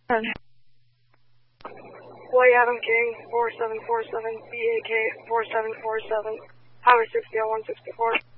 White Adam King 4747 BAK 4747 Highway 60 on 164.